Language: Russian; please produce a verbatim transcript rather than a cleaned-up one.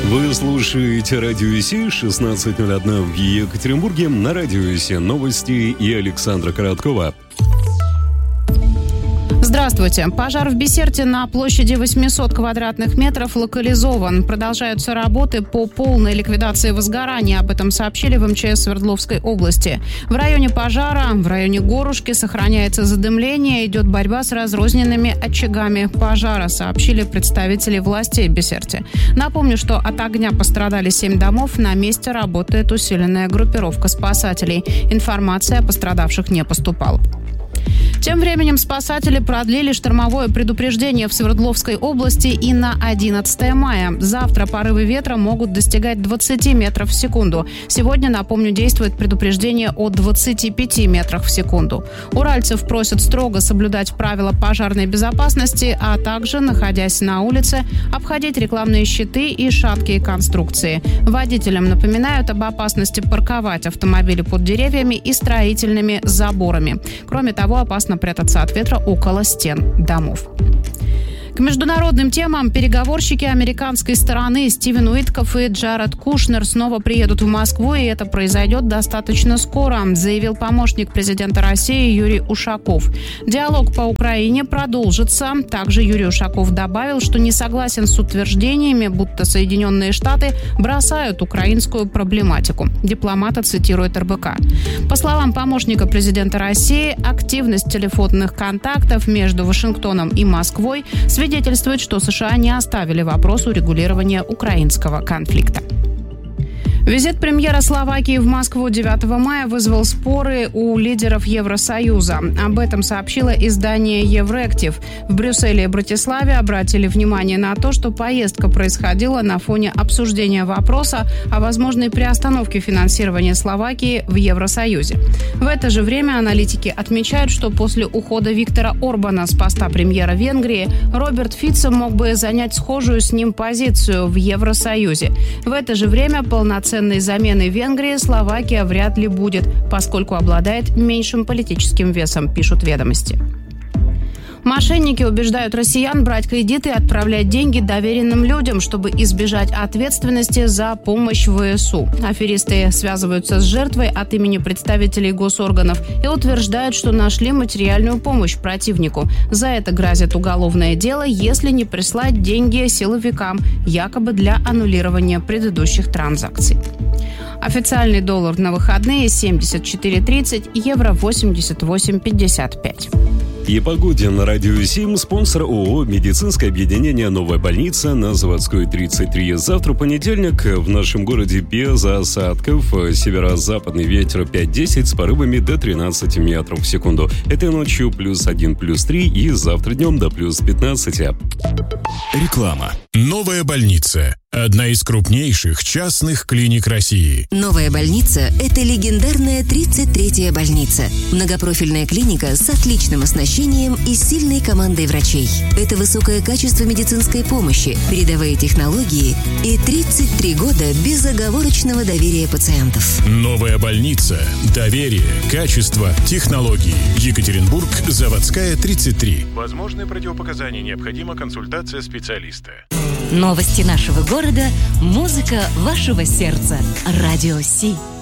Вы слушаете Радио Си, шестнадцать ноль один в Екатеринбурге. На Радио Си новости и Александра Короткова. Здравствуйте. Пожар в Бисерте на площади восемьсот квадратных метров локализован. Продолжаются работы по полной ликвидации возгорания. Об этом сообщили в эм че эс Свердловской области. В районе пожара, в районе Горушки, сохраняется задымление. Идет борьба с разрозненными очагами пожара, сообщили представители власти в Бисерте. Напомню, что от огня пострадали семь домов. На месте работает усиленная группировка спасателей. Информация о пострадавших не поступала. Тем временем спасатели продлили штормовое предупреждение в Свердловской области и на одиннадцатое мая. Завтра порывы ветра могут достигать двадцать метров в секунду. Сегодня, напомню, действует предупреждение о двадцати пяти метрах в секунду. Уральцев просят строго соблюдать правила пожарной безопасности, а также, находясь на улице, обходить рекламные щиты и шаткие конструкции. Водителям напоминают об опасности парковать автомобили под деревьями и строительными заборами. Кроме того, опасно прятаться от ветра около стен домов. К международным темам переговорщики американской стороны Стивен Уитков и Джаред Кушнер снова приедут в Москву, и это произойдет достаточно скоро, заявил помощник президента России Юрий Ушаков. Диалог по Украине продолжится. Также Юрий Ушаков добавил, что не согласен с утверждениями, будто Соединенные Штаты бросают украинскую проблематику. Дипломата цитирует эр бэ ка. По словам помощника президента России, активность телефонных контактов между Вашингтоном и Москвой свидетельствует, что США не оставили вопрос урегулирования украинского конфликта. Визит премьера Словакии в Москву девятого мая вызвал споры у лидеров Евросоюза. Об этом сообщило издание «Евректив». В Брюсселе и Братиславе обратили внимание на то, что поездка происходила на фоне обсуждения вопроса о возможной приостановке финансирования Словакии в Евросоюзе. В это же время аналитики отмечают, что после ухода Виктора Орбана с поста премьера Венгрии Роберт Фицо мог бы занять схожую с ним позицию в Евросоюзе. В это же время полноценной заменой Венгрии Словакия вряд ли будет, поскольку обладает меньшим политическим весом, пишут «Ведомости». Мошенники убеждают россиян брать кредиты и отправлять деньги доверенным людям, чтобы избежать ответственности за помощь вэ эс у. Аферисты связываются с жертвой от имени представителей госорганов и утверждают, что нашли материальную помощь противнику. За это грозит уголовное дело, если не прислать деньги силовикам, якобы для аннулирования предыдущих транзакций. Официальный доллар на выходные семьдесят четыре тридцать, евро восемьдесят восемь пятьдесят пять. И погоде на Радио Сим, спонсор ООО «Медицинское объединение Новая больница» на Заводской тридцать три. Завтра понедельник, в нашем городе без осадков, северо-западный ветер пять-десять с порывами до тринадцати метров в секунду. Этой ночью плюс один, плюс три и завтра днем до плюс пятнадцати. Реклама. Новая больница. Одна из крупнейших частных клиник России. Новая больница – это легендарная тридцать третья больница. Многопрофильная клиника с отличным оснащением и сильной командой врачей. Это высокое качество медицинской помощи, передовые технологии и тридцать три года безоговорочного доверия пациентов. Новая больница. Доверие, качество, технологии. Екатеринбург, Заводская, тридцать три. Возможны противопоказания, необходима консультация специалиста. Новости нашего города, музыка вашего сердца. Радио Си.